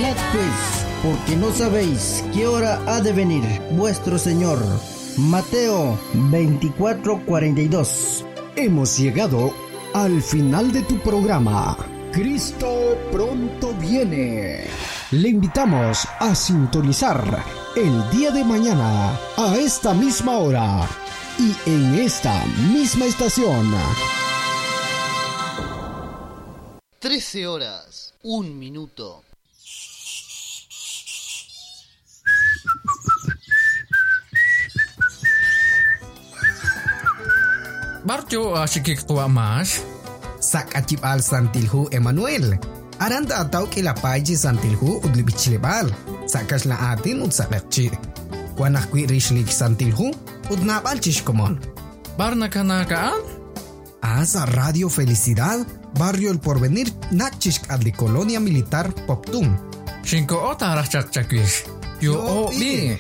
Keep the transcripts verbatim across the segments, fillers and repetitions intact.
Velad pues, porque no sabéis qué hora ha de venir vuestro Señor. Mateo veinticuatro cuarenta y dos. Hemos llegado al final de tu programa. Cristo pronto viene. Le invitamos a sintonizar el día de mañana a esta misma hora y en esta misma estación. trece horas, un minuto. Barjo asyik tua mas. Sak acip al santilhu Emmanuel. Aranda atau kila paji santilhu udli bichlebal. Sakas la atin ud sakakci. Wanah kwi rishlik santilhu ud nabal chishkomon. Barna kanakaan? Asa Radio Felicidad, Barrio El Porvenir, nachishk adli Colonia Militar Poptum. Shinko ota rachak chakwish. Yo o bi.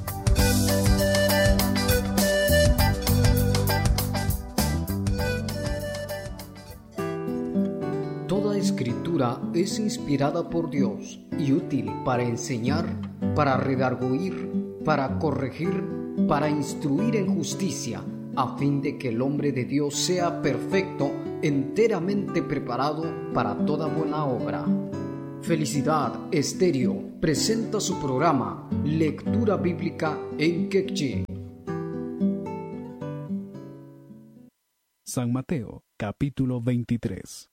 Toda escritura es inspirada por Dios y útil para enseñar, para redarguir, para corregir, para instruir en justicia, a fin de que el hombre de Dios sea perfecto, enteramente preparado para toda buena obra. Felicidad Estéreo presenta su programa Lectura Bíblica en Quechua. San Mateo, capítulo veintitrés.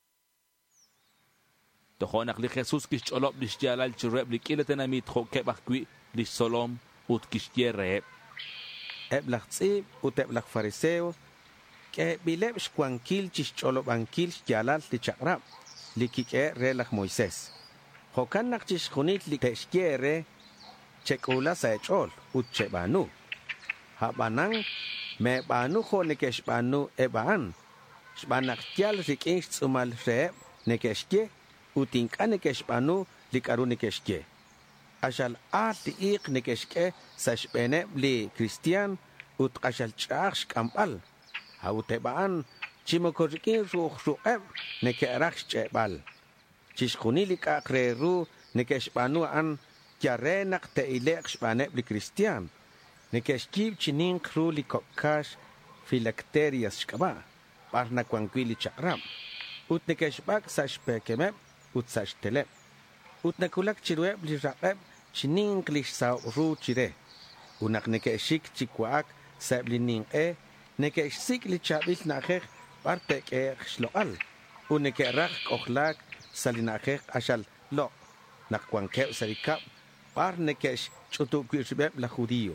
Tohonak li Jesus kish cholop li shjalal chireb li kiletena mit khoke bakwi li solom ut kish yereb. Eblach tzib ut eblach fariseo ke bileb shkwankil chish cholop ankil shjalal li chakrab li kike relach Moisés. Hokan nak chish khunit li teshkiere chekula sa chol ut chebanu. Habanang me banu kho nekesh banu eban. Shbanak tial rikinch tsumal reb nekeshke utinkane keshbanu likarune keshke. Ashal ati ik nekeshke sashbene li Christian ut ashal chach kampal. Hautebaan chimokorikin ruh rueb nekerakh chebal. Chishkhuni likakreru nekeshbanu an yarenak teilek shbane li Christian. Nekeshkib chinin kru likokash phylacterias shkaba. Parna kwankwili chakram. Ut nekeshbak sashpekemeb ut sashteleb. Ut nekulak chirueb li rabeb chinin klish sa ru chire. Unak nekeshik chikwaak sab li ning e nekeshik li chabil nakher partek e shloal. Unekerak okhlak salinakher ashal lo. Nakwankeb sarikab par nekesh chutu kwishbeb la judío.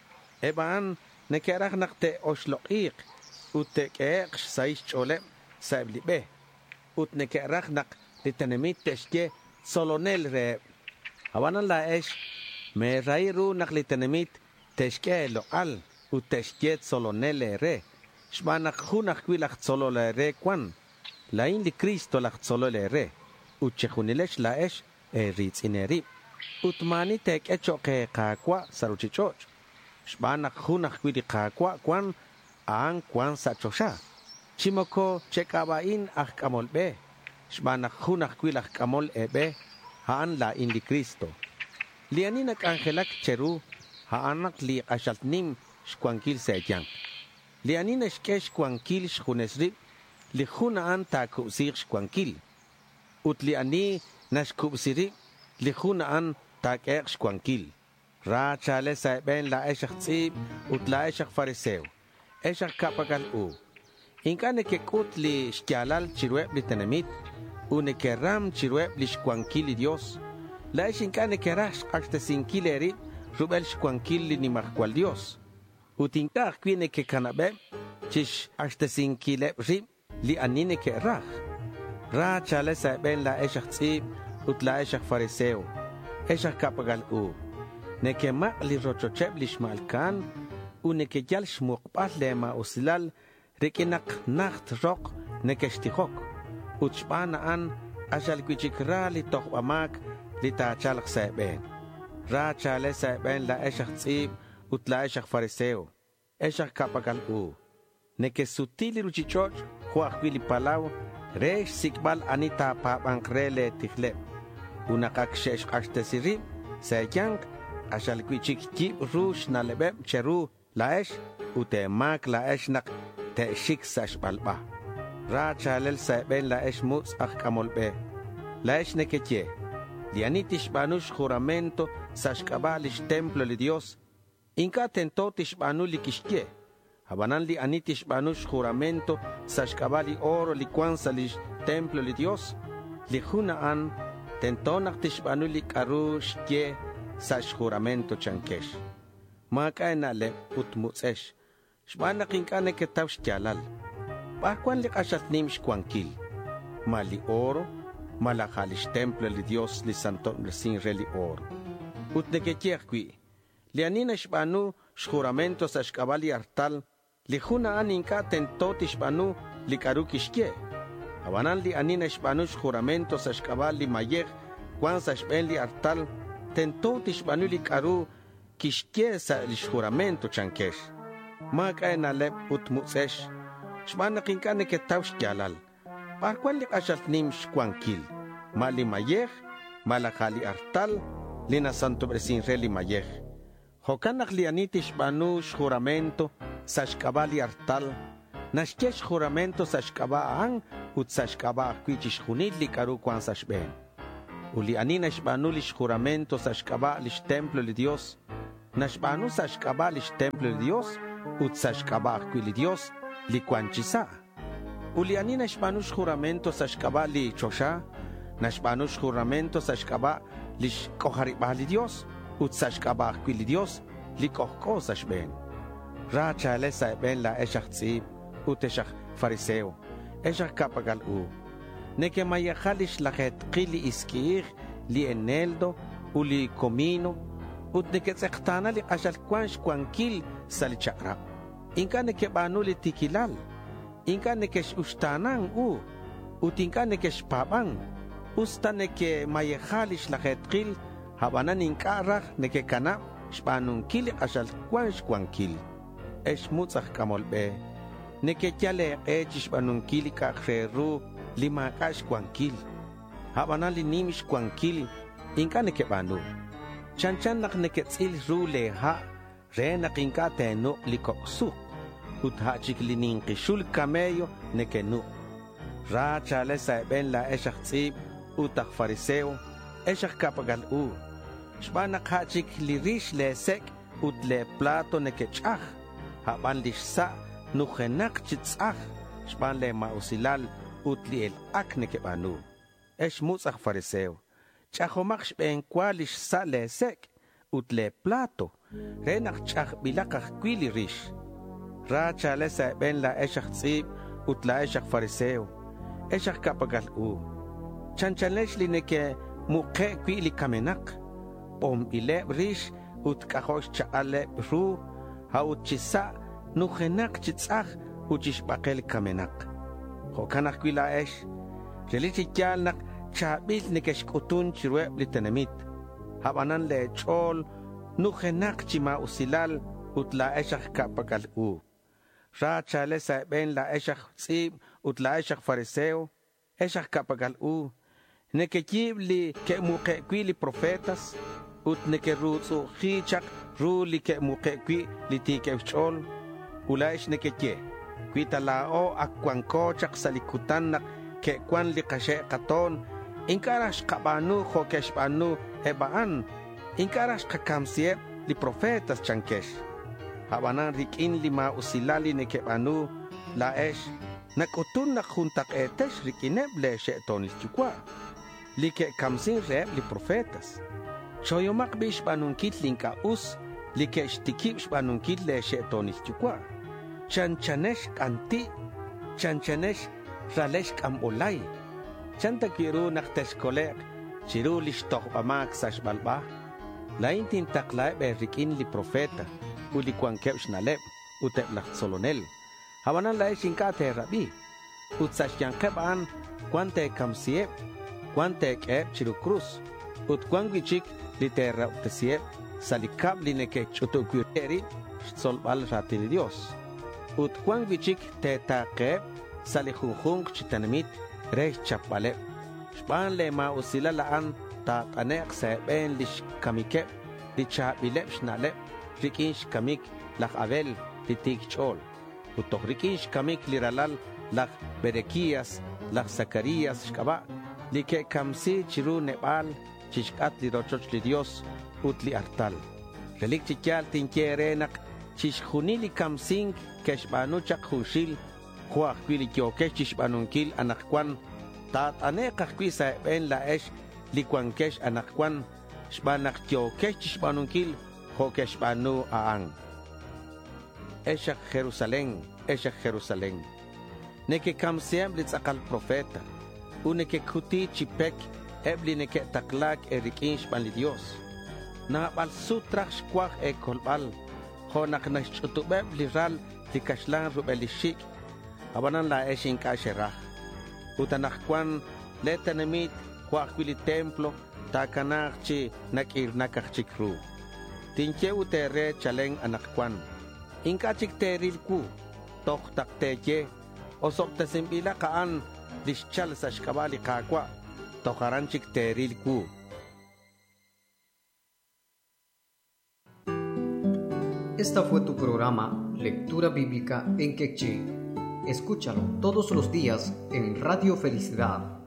Eban nekerak nakte oshloqiq ut tekek saish choleb sab li be. Ut nekerak nak litanemit teshke solonel re. Hawanan la esh me rairu nak litanemit teshke loal ut teshke solonel re. Shbanak hunak kwilak solole re kwan. Lain li Cristo lak solole re. Ut chehunilesh la esh e ritz inerib. Ut mani tek echoke kakwa saruchichoch. Shbanak hunak kwili kakwa kwan aan kwan sachosha. Chimoko chekabain ak kamol be. Shbanak hunak kwilak kamol ebe. Haan la in li Cristo. Lianinak angelak cheru. Haanak li ashaltnim shkwankil sejang. Lianina shke shkwankil shkunesrib. Li hunaan ta kubsir shkwankil. Ut liani nashkubsirib. Li hunaan ta kek shkwankil. Ra chale sa ben la eshak tsib. Ut la eshak fariseo. Eshak kapagal u. Inkane ke kut li shkyalal chirueb li tenemit. Une ke ram chirueb li shkwankil Dios. La esh inkane ke rash akte sinkil erib. Rubel shkwankil li nimakwal Dios. Utinka kwine ke kanabeb. Chish akte sinkil rib. Li anine ke rach. Ra chale sa ben la eshak tsib. Ut la eshak fariseo. Eshak kapagal u. Neke mak li rochocheb li shmalkan. Une ke jal shmukbal lema usilal. Rikinak nacht rok nekeshtihok. Uchbana an ashal kwichikra li tohbamak li tachalak saben. Ra chale saben la eshak tsib ut la eshak fariseo. Eshak kapagal u. Nekesutili ruchichoch huak wili palaw resh sikbal anita pabankrele tihleb. Unakak shesh ashtesirib, seyang, ashal kwichik kip rush na lebeb cheru laesh, ute mak laesh nak te shik sash balba. Ra chalel seben laesh mutz ak kamolbe. Laesh neketje, lianitish banush juramento sash kabalish templo li Dios. Inka tentotish banu li kishke. Habanan li anitish banush juramento sash kabali oro li kwansa li templo li Dios. Li junaan tentonak tish banu li karush ke sash juramento chankesh. Maka enale utmutsesh. Shbana kinkane ketawsh kyalal. Bakwan li kashat nimsh kwankil. Mali oro, malakalish templo li Dios li santo sin reli oro. Utnekekiekwi. Li anina shbanu shjuramento sash kabali artal. Li junaan inka tentoti shbanu li karukishke. Abanan li anina shbanu shjuramento sash kabali mayek. Kwan sash ben li artal. Tentoti shbanu li karu kishke sa li shjuramento chankesh. Maka enalep utmutsesh. Shbana kinkane ketawsh kyalal. Parkwan li kashat nimsh kwankil. Mali mayek, malakali artal, lina santo bresin reli mayek. Hokanak li anitish banu shjuramento sa shkabali artal. Nashkesh juramento sa shkabaan ut sa shkaba kwichish junit li karu kwan sa shben. Uli anina shbanu li shjuramento sa shkaba li templo li Dios. Nashbanu sa shkaba li templo li Dios. Ut sa shkaba kwili Dios li kwanchisa. Uli anina shbanu juramento sa shkaba li chosha. Nashbanu juramento sa shkaba li kohariba li Dios. Ut sa shkaba kwili Dios li kohko sa shben. Ra chale sa ben la eshach tzib. Ut eshach fariseo. Eshach kapagal u. Neke mayachalish lachet qili iskir li eneldo uli comino. Ut neke tsektana li ashal kwansh kwankil sali chakra. Inka neke banu li tikilal. Inka neke ustanan u. Ut inka neke spabang. Usta neke mayachalish lachet qil. Habanan inka rach neke kanap. Shpanun kili ashal kwansh kwankil. Esh mutzach kamolbe. Neke chale echish banun kili kakreru. Lima kash kwankil. Habanan li nimish kwankil. Inka neke banu. Chanchan nak neke tzil ru le ha. Re nak inka tenu li koksu. Ut ha chik li ninkishul kameyo neke nu. Ra chale sa ben la eshach tzib. Utak fariseo. Eshach kapagal u. Shbanak ha chik li rish le sek. Ut le plato neke chach. Haban lish sa. Nuchenak chitzach. Shban le mausilal. Ut li el ak neke banu. Esh mutzach fariseo. Chahomak shben kwalish sa le sek. Ut le plato. Renak chach bilakach kwili rish. Ra chale sa ben la eshach tzib. Ut la eshach fariseo. Eshach kapagal u. Chanchalesh li neke muke kwili kamenak. Pom ile rish. Ut kahosh chaale ru. Ha ut chisa. Nuchenak chitzach. Uchish bakel kamenak. Hokanak kwila esh. Relichi kyalnak. Chabil nekesh kutun chirweb li tenemit. Habanan le chol. Nuchenak chima usilal. Ut la eshach kapagal u. Ra chale sa ben la eshach tzib. Ut la eshach fariseo. Eshach kapagal u. Nekejib li ke muke kwi li profetas. Ut neke rutsu chichak. Ru li ke muke kwi li tike chol. Ula esh nekejie. Kwi talao akwanko chak salikutan nak. Ke kwan li kashe katon. Inkarash kabanu hokesh banu ebaan. Inkarash kakamsiep li profetas chankesh. Habanan rikin lima usilali neke banu la esh. Nakutun nak juntak etesh rikineb le sheton chukwa. Li ke kamsin reb li profetas. Choyomak bish banun kit linka us. Li ke shtikib banun kit le sheton chukwa. Chanchanesh kanti. Chanchanesh ralesh kambolay. Chanta kiru naktesh kolek. Chiru lishtok bamak sash balba. Lain tintaklay berikin li profeta. Uli kwan kebsh naleb. Utep lak solonel. Habanan la eshinkate rabi. Utsash yankebaan. Kwante kamsiep. Kwante keb chiru cruz. Ut kwan gichik li terra utesiep. Salikab li neke chutukwiri. Solbal ratil Dios. Ut kwan gichik te taqeb. Salijunjung chitanamit. Rech chapalep. Shpan le ma usilalaan. ta tanek se ben lish kamike licha bilep shnalep rikinsh kamik lach Abel litik chol utok rikinsh kamik liralal lach Berekias lach Zacarías shkaba like kamsi chiru nebal chishkat lirochoch li Dios utli artal relik chikyal tinkerenak chishjunili kamsink keshbanu chak hushil huak kwili kyokesh chishbanunkil anakwan tat anekak kwisa ben la esh likwankesh anakwan shbanak kyokesh chishbanunkil hokesh banu aang eshak Jerusalén eshak Jerusalén neke kamsiam litzakal profeta uneke kuti chipek ebli neke taklak erikin shban li Dios na bal sutrach shkwak e kolbal honak na chutubeb liral likashlan rubelishik abanan la eshin kasherah utanakwan letanamit kwakvili templo takanakchi nakir nakachikru tinche utere chaleng anakwan inkachik terilku tok takteke osok tasimbila kaan lischal sa shkabali kakwa tokaranchik terilku. Esta fue tu programa Lectura Bíblica en Quechí. Escúchalo todos los días en Radio Felicidad